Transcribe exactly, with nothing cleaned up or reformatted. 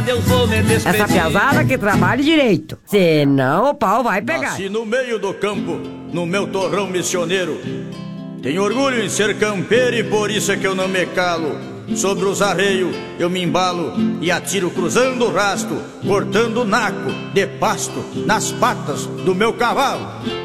Eu vou me despedir. Essa piazada que trabalhe direito, senão o pau vai pegar. Nasci no meio do campo, no meu torrão missioneiro. Tenho orgulho em ser campeiro e por isso é que eu não me calo. Sobre os arreios eu me embalo e atiro cruzando o rasto, cortando o naco de pasto nas patas do meu cavalo.